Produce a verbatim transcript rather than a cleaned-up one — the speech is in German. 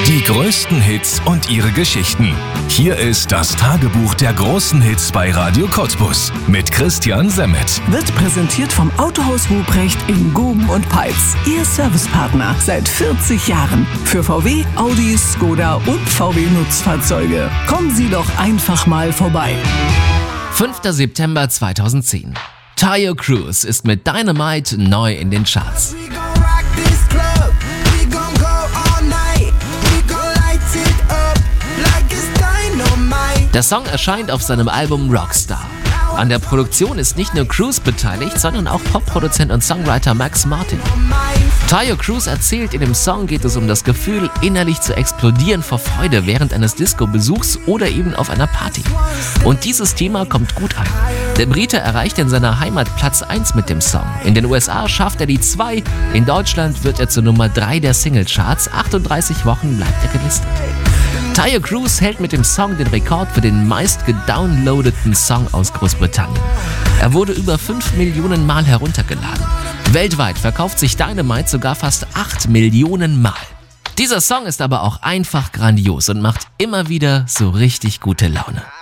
Die größten Hits und ihre Geschichten. Hier ist das Tagebuch der großen Hits bei Radio Cottbus mit Christian Semmet. Wird präsentiert vom Autohaus Ruprecht in Guben und Peitz. Ihr Servicepartner seit vierzig Jahren. Für V W, Audi, Skoda und V W-Nutzfahrzeuge. Kommen Sie doch einfach mal vorbei. fünfter September zweitausendzehn. Taio Cruz ist mit Dynamite neu in den Charts. Der Song erscheint auf seinem Album Rockstar. An der Produktion ist nicht nur Cruz beteiligt, sondern auch Popproduzent und Songwriter Max Martin. Taio Cruz erzählt, in dem Song geht es um das Gefühl, innerlich zu explodieren vor Freude während eines Disco-Besuchs oder eben auf einer Party. Und dieses Thema kommt gut an. Der Brite erreicht in seiner Heimat Platz eins mit dem Song. In den U S A schafft er die zwei, in Deutschland wird er zur Nummer drei der Singlecharts, achtunddreißig Wochen bleibt er gelistet. Taio Cruz hält mit dem Song den Rekord für den meist gedownloadeten Song aus Großbritannien. Er wurde über fünf Millionen Mal heruntergeladen. Weltweit verkauft sich Dynamite sogar fast acht Millionen Mal. Dieser Song ist aber auch einfach grandios und macht immer wieder so richtig gute Laune.